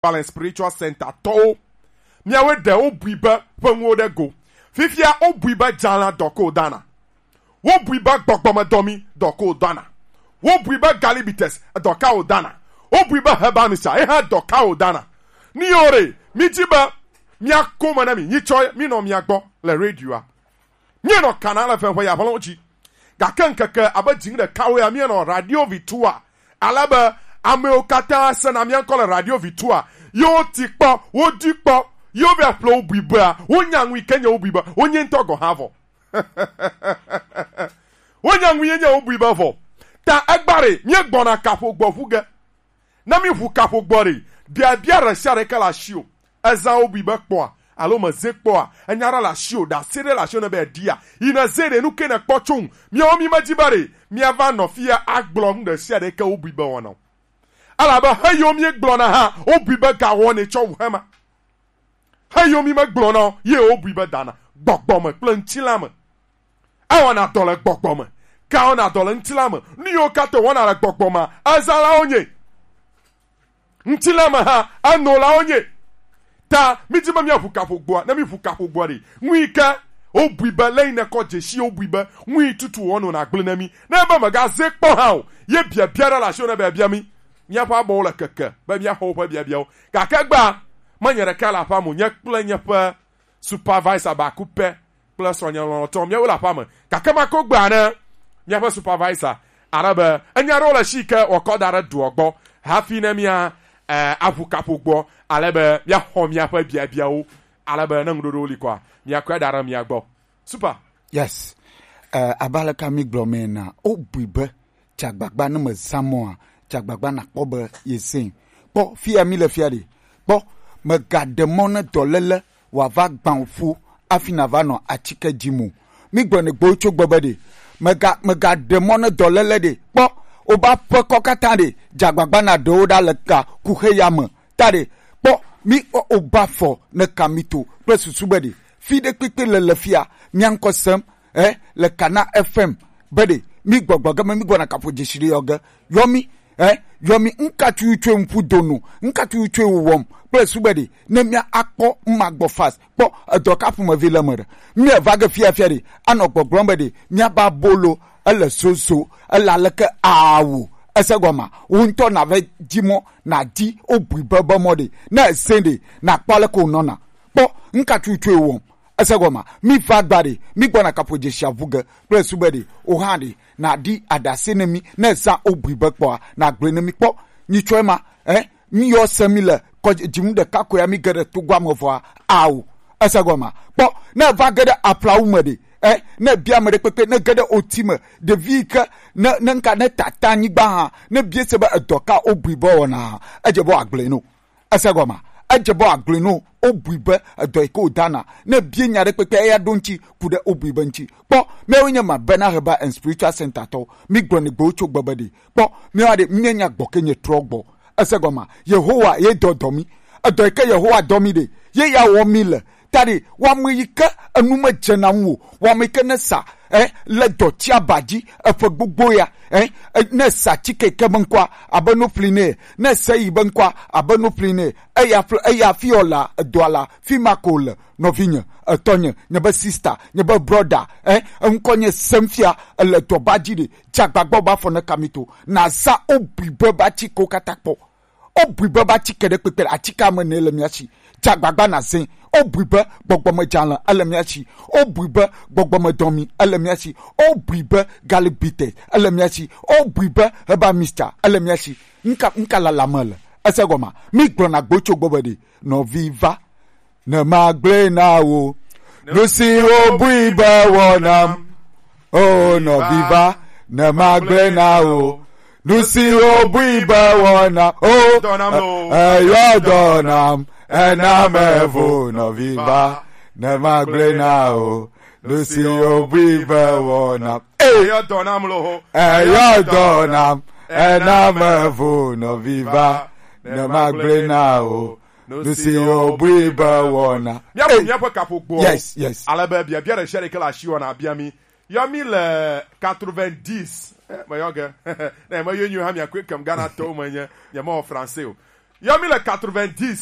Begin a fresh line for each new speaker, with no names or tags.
Balance Spiritual Center to miawe de obuiba penwo de go fifia obuiba jala doko dana wo buiba gbogboma domi doko dana wo buiba galibites doka odana wo buiba hebanisa eha doka odana ni ore mitiba mia koma na mi nyicho mi no mia gbo le radio a mi no kanala fe ho ya bolonchi gakan kaka abajin de kawe a mi no radio vitua alaba ameokata sana mi ankola radio vitua yo tikpo wo dikpo yo be flow biba onyanwi kenya obiba onye ntogo havo onyanwi yenya obiba vo ta agbare nye gbona kapo gbofuga na mi fu kapo gbore bia resiare kala shio eza obiba kpo alo ma zekpo anyara la shio da sere la shio na be dia ina zere nu kena kpochun mi o mi majibare mi ava no fia agblom de siare ka obiba wona alaba hayo mi gbona ha obiba ga wona cho hema hayo mi magblona ye obiba dana gbogbome plantilama awana dole gbogbome ka ona dole ntilama ni o ka to wona la gbogboma azala onye ntilama ha anola onye ta mitima mi afukapo gbo na mi fukapo gbo re nwika obiba leina ko jeshi obiba nwi tutu wono na gble na mi na ba maga zekpo ha ye bia biara la shona ba bia mi nya pa bo la keke ba bia ho pa bia bia ka kagba manyere kala pa mo nye pa supervisor ba coupe plus onya lo to me wala pa mo kakama ko gba na nya pa supervisor araba anya rola shika okodara duogbo hafi na mia afukapo gbo alaba ya homia pa bia o alaba na ngoro li kwa mia kwa dara mia gbo super
yes abala kami glomena obuibe chagbagba na masamoa chagbagba na kobe yesin po fia mi le fia de po me gademone dolele wa va gbanfu afina va no achike jimu mi gbone gbo chogbobede me gademone dolele de po oba peko kata de jagbagba na do da le ka kuheyame tade po mi oba fo ne kamito presusubede fide kpekpe le fia mi ankosem le kana fm bede mi gbogboga mi gbona kapo jeshiri yoga yomi nkatu utwe mpu donu nkatu utwe wom presubedi ne mia akpo magbo fast po adoka fu ma vile mara mi vaga fia de anogbogbrombedi mi ba bolo ele soso ele leke awu esegoma unto na ve jimo na di obuibaba mode na sende na kpale ko nona po nkatu utwe wom esegoma mi fagbari mi gbona kapoje shavuga presubedi ohandi na di adasenemi na sa obuibakpo na grenemi kpo ni chwema mi yo semile ko jimu de kakoya mi gere to gwamovo awu esegoma kpo na vagede aplaumede na bia mere pepe na gede otime de vika na nka na tatanyi gba ha na bie seba edoka obuibo wona ejebo agleno esegoma ejebo agleno obuibe edoika odana na bie nyare pepe ya donchi kude obuibe nchi kpo me onye ma bena heba and spiritual center to mi gboni gbo chogbabade kpo me ade mmenya gbokenye trogbo esegoma yehowa ye dodomi edoika yehowa domi de ye ya wo mile tari wa muyika anuma jenanwo wa mike nesa le dotia baji efagbogbo ya nesa chike kebankwa abano pline nesa ibankwa abano pline eya fiola doala fimakol novinya atonya nyaba sister nyaba brother nkonye semfia le to baji de jagbagbo ba fona kamito na za obibe ba chiko katakpo obibe ba chike de pepe achika menele miachi jagbagba na zin obuibe gbogbome janla alemiachi obuibe gbogbome domi alemiachi obuibe galibite alemiachi obuibe heba mister alemiachi nka la mele esegoma mi gbona gbocho gbobede no viva na magble na wo no si obuibe wonam oh no viva na magble na wo no si obuibe wona oh yo donam enamevo no viva na magble na o lucy obibe wona
yo donam lo
yo donam enamevo no viva na magble na o lucy obibe wona
nyapo kapogbo
yes
alaba bia bia shere kala shi wona bia mi yo mi le 90 mayoga na mayo nyu ha mi akwekam Ghana to manya ya mo français yɔ mi le 90